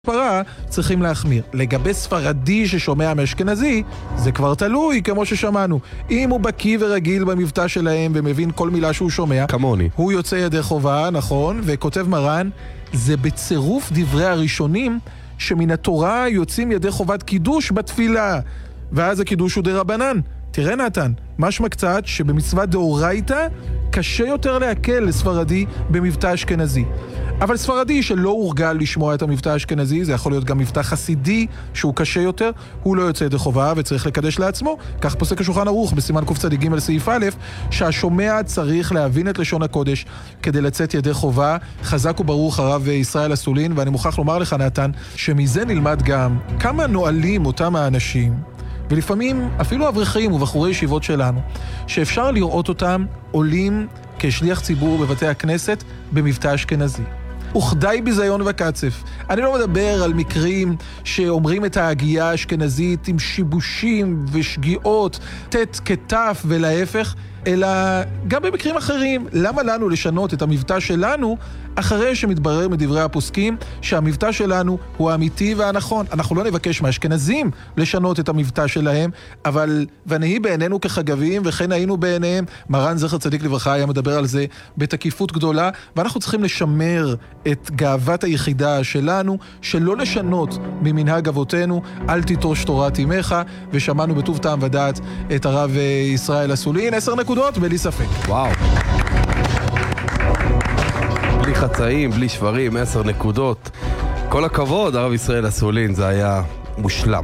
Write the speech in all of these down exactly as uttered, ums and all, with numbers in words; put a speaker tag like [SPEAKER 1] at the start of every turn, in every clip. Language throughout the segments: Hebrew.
[SPEAKER 1] פרה צריכים להחמיר. לגבי ספרדי ששומע מאשכנזי, זה כבר תלוי, כמו ששמענו. אם הוא בקיא ורגיל במבטא שלהם ומבין כל מילה שהוא שומע,
[SPEAKER 2] כמוני.
[SPEAKER 1] הוא יוצא ידי חובה, נכון, וכותב מרן, זה בצירוף דברי הראשונים שמן התורה יוצאים ידי חובת קידוש בתפילה, ואז הקידוש הוא דרבנן. תראה נתן, משמע קצת שבמצווה דאורייתא קשה יותר להקל לספרדי במבטא אשכנזי. אבל ספרדי שלא הורגל לשמוע את המבטא האשכנזי, זה יכול להיות גם מבטא חסידי שהוא קשה יותר, הוא לא יוצא ידי חובה וצריך לקדש לעצמו. כך פוסק השולחן ערוך בסימן קצ"ג סעיף א', שהשומע צריך להבין את לשון הקודש כדי לצאת ידי חובה. חזק וברוך הרב ישראל אסולין, ואני מוכרח לומר לך נתן, שמזה נלמד גם כמה נועלים אותם האנשים, ולפעמים אפילו אברכים ובחורי ישיבות שלנו, שאפשר לראות אותם עולים כשליח ציבור בבתי הכנסת במבטא אשכנזי. וכדי ביזיון וקצף. אני לא מדבר על מקרים שאומרים את ההגייה האשכנזית עם שיבושים ושגיאות, תת כתף ולהפך, אלא גם במקרים אחרים. למה לנו לשנות את המבטא שלנו אחרי שמתברר מדברי הפוסקים שהמבטא שלנו הוא האמיתי והנכון? אנחנו לא נבקש מהאשכנזים לשנות את המבטא שלהם, אבל ונהי בעינינו כחגבים וכן היינו בעיניהם. מרן זכר צדיק לברכה היה מדבר על זה בתקיפות גדולה, ואנחנו צריכים לשמר את גאוות היחידה שלנו, שלא לשנות ממנהג אבותינו. אל תיטוש תורת אמך. ושמענו בטוב טעם ודעת את הרב ישראל אסולין. עשר נקודות בלי ספק.
[SPEAKER 2] וואו, בלי חצאים, בלי שברים, עשר נקודות. כל הכבוד, הרב ישראל אסולין, זה היה מושלם.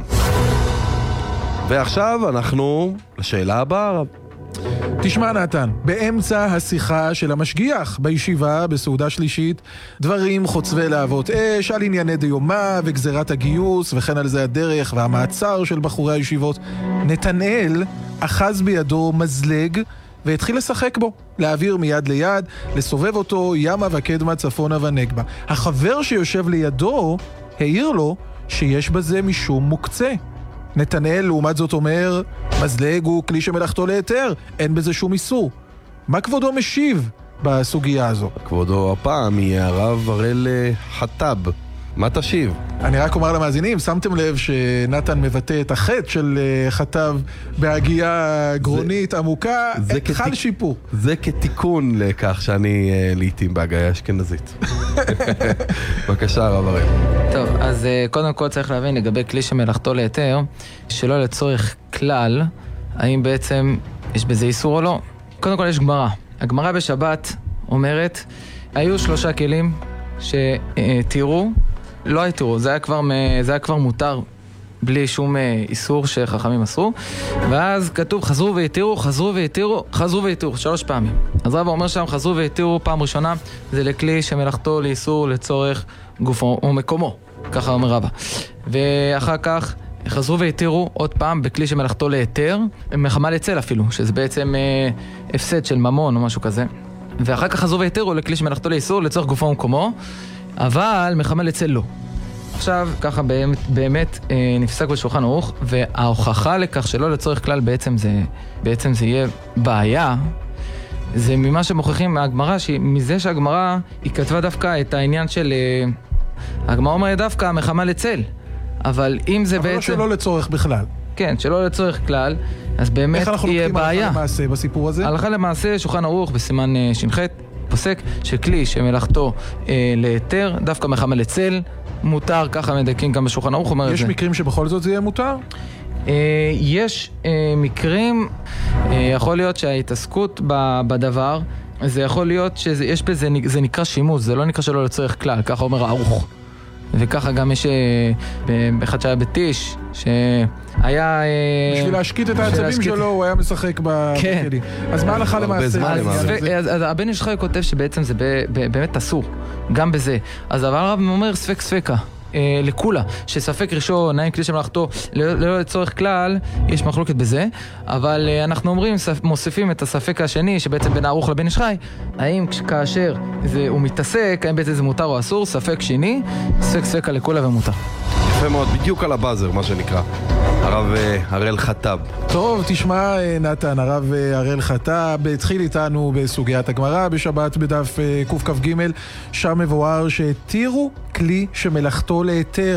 [SPEAKER 2] ועכשיו אנחנו לשאלה הבאה, הרב.
[SPEAKER 1] תשמע נתן, באמצע השיחה של המשגיח בישיבה בסעודה שלישית, דברים חוצבי להבות אש על ענייני דיומה וגזירת הגיוס וכן על זה הדרך והמעצר של בחורי הישיבות, נתנאל אחז בידו מזלג והתחיל לשחק בו, להעביר מיד ליד, לסובב אותו ימה וקדמה צפונה ונגבה. החבר שיושב לידו העיר לו שיש בזה משום מוקצה. נתנאל לעומת זאת אומר, מזלג הוא כלי שמלאכתו להיתר, אין בזה שום איסור. מה כבודו משיב בסוגיה הזו?
[SPEAKER 2] כבודו הפעם יהיה הרב הראל חטב. מה תשיב?
[SPEAKER 1] אני רק אומר למאזינים, שמתם לב שנתן מבטא את החטא של חטב בהגייה גרונית זה, עמוקה, זה חל כתיק, שיפור.
[SPEAKER 2] זה כתיקון לכך שאני לעתים בהגייה אשכנזית. בבקשה הרב הראל.
[SPEAKER 3] טוב, אז קודם כל צריך להבין לגבי כלי שמלאכתו להיתר, שלא לצורך כלל, האם בעצם יש בזה איסור או לא. קודם כל יש גמרא. הגמרא בשבת אומרת, היו שלושה כלים שתירו, לא התירו, זה היה כבר, זה היה כבר מותר בלי שום איסור שחכמים אסרו, ואז כתוב חזרו והתירו, חזרו והתירו, חזרו והתירו, שלוש פעמים. אז רבא אומר שם חזרו והתירו, פעם ראשונה זה לכלי שמלאכתו לאיסור לצורך גופו או מקומו, ככה אומר רבא. ואחר כך חזרו והתירו עוד פעם בכלי שמלאכתו להיתר, מחמה לצל אפילו, שזה בעצם אה, הפסד של ממון או משהו כזה. ואחר כך חזרו והתירו לכלי שמלאכתו לאיסור לצורך גופו ומקומו, אבל מחמה לצל לא. עכשיו, ככה באמת, באמת אה, נפסק בשולחן ערוך, וההוכחה לכך שלא לצורך כלל בעצם זה, בעצם זה יהיה בעיה, זה ממה שמוכיחים מהגמרא, מזה שהגמרא היא כתבה דווקא את העניין של... אה, הגמרא אומרת דווקא מחמה לצל, אבל אם זה
[SPEAKER 1] אבל
[SPEAKER 3] בעצם...
[SPEAKER 1] אבל לא שלא לצורך בכלל.
[SPEAKER 3] כן, שלא לצורך כלל, אז באמת יהיה בעיה. איך אנחנו לוקחים הלכה
[SPEAKER 1] למעשה בסיפור הזה?
[SPEAKER 3] הלכה למעשה, שולחן ערוך בסימן אה, ש"ח, פוסק שכלי שמלאכתו אה, להיתר, דווקא מחמה לצל, מותר, ככה מדייקים גם בשולחן ערוך אומר את זה.
[SPEAKER 1] יש מקרים שבכל זאת זה יהיה מותר?
[SPEAKER 3] אה, יש אה, מקרים, אה, יכול להיות שההתעסקות ב, בדבר, זה יכול להיות שיש בזה, זה נקרא שימוש, זה לא נקרא שלא לצורך כלל, ככה אומר הערוך. וככה גם יש באחד שהיה בטיש, שהיה...
[SPEAKER 1] בשביל להשקיט את העצבים שלו, הוא היה משחק בכלי. אז מה הלכה למעשה?
[SPEAKER 3] אז הבן איש חי כותב שבעצם זה באמת אסור, גם בזה. אז אבל הרב אומר ספק ספקה. לכולה, שספק ראשון, האם כלי שמלאכתו לא לצורך כלל, יש מחלוקת בזה, אבל אנחנו אומרים, מוסיפים את הספק השני, שבעצם בין הערוך לבן איש חי, האם כאשר הוא מתעסק, האם בעצם זה מותר או אסור, ספק שני, ספק ספקה לכולה ומותר.
[SPEAKER 2] יפה מאוד, בדיוק על הבאזר, מה שנקרא. הרב הראל חטב.
[SPEAKER 1] טוב, תשמע נתן, הרב הראל חטב התחיל איתנו בסוגיית הגמרא בשבת בדף קכ"ג, שם מבואר שהתירו כלי שמלאכתו להיתר.